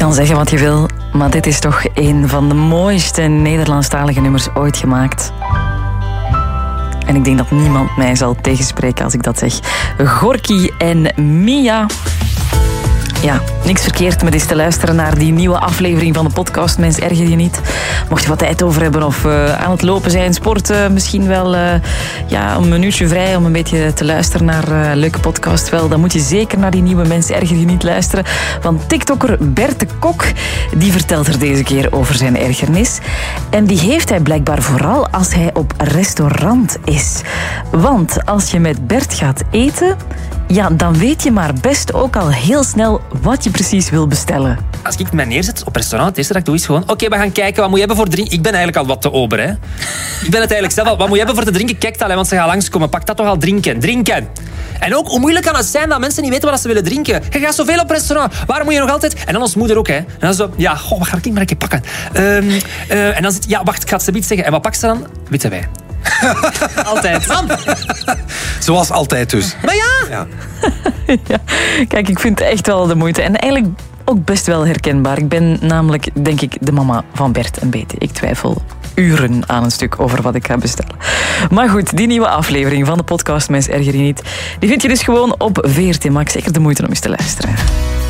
kan zeggen wat je wil, maar dit is toch een van de mooiste Nederlandstalige nummers ooit gemaakt. En ik denk dat niemand mij zal tegenspreken als ik dat zeg. Gorky en Mia. Ja, niks verkeerd met eens te luisteren naar die nieuwe aflevering van de podcast. Mens, erger je niet. Mocht je wat tijd over hebben of aan het lopen zijn, sporten, misschien wel een minuutje vrij om een beetje te luisteren naar een leuke podcast. Wel, dan moet je zeker naar die nieuwe Mens, erger je niet luisteren. Want TikToker Bert de Kok, die vertelt er deze keer over zijn ergernis. En die heeft hij blijkbaar vooral als hij op restaurant is. Want als je met Bert gaat eten, ja, dan weet je maar best ook al heel snel wat je precies wil bestellen. Als ik mij neerzet op restaurant, het eerste dat ik doe is gewoon... Oké, we gaan kijken, wat moet je hebben voor drinken? Ik ben eigenlijk al wat te ober, hè. Ik ben het eigenlijk zelf al. Wat moet je hebben voor te drinken? Kijk dat, want ze gaan langskomen. Pak dat toch al drinken. Drinken. En ook, hoe moeilijk kan het zijn dat mensen niet weten wat ze willen drinken? Je gaat zoveel op restaurant. Waarom moet je nog altijd... En dan ons moeder ook, hè. En dan zo... Ja, wat ga ik maar een keer pakken? En dan zit... Ja, wacht, ik ga het ze iets zeggen. En wat pakt ze dan? Witte wijn. Altijd. Zoals altijd dus. Maar ja. Ja, kijk, ik vind het echt wel de moeite. En eigenlijk ook best wel herkenbaar. Ik ben namelijk, denk ik, de mama van Bert een beetje. Ik twijfel uren aan een stuk over wat ik ga bestellen. Maar goed, die nieuwe aflevering van de podcast Mens, erger je niet, die vind je dus gewoon op VRT Max. Zeker de moeite om eens te luisteren.